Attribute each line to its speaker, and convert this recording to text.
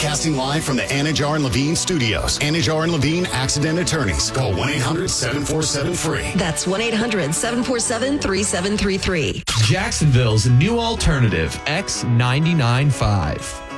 Speaker 1: Broadcasting live from the Anajar and Levine studios. Anajar and Levine Accident Attorneys. Call 1-800-747-FREE.
Speaker 2: That's 1-800-747-3733.
Speaker 3: Jacksonville's new alternative, X99.5.